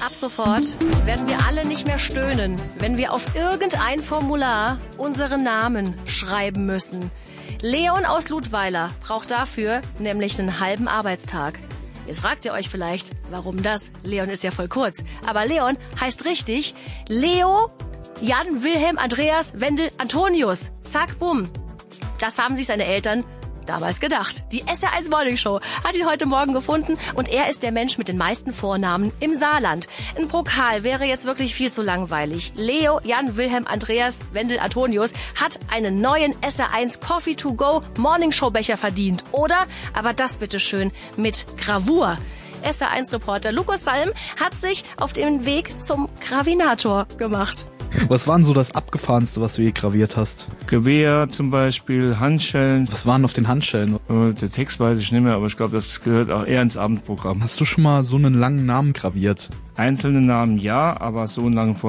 Ab sofort werden wir alle nicht mehr stöhnen, wenn wir auf irgendein Formular unseren Namen schreiben müssen. Leon aus Ludweiler braucht dafür nämlich einen halben Arbeitstag. Jetzt fragt ihr euch vielleicht, warum das? Leon ist ja voll kurz. Aber Leon heißt richtig Leo, Jan, Wilhelm, Andreas, Wendel, Antonius. Zack, bumm. Das haben sich seine Eltern damals gedacht. Die SR1 Morning Show hat ihn heute Morgen gefunden und er ist der Mensch mit den meisten Vornamen im Saarland. Ein Pokal wäre jetzt wirklich viel zu langweilig. Leo, Jan, Wilhelm, Andreas, Wendel, Antonius hat einen neuen SR1 Coffee to go Morning Show Becher verdient. Oder? Aber das bitteschön mit Gravur. SR1-Reporter Lukas Salm hat sich auf den Weg zum Gravinator gemacht. Was war denn so das Abgefahrenste, was du je graviert hast? Gewehr zum Beispiel, Handschellen. Was waren auf den Handschellen? Der Text weiß ich nicht mehr, aber ich glaube, das gehört auch eher ins Abendprogramm. Hast du schon mal so einen langen Namen graviert? Einzelne Namen ja, aber so einen langen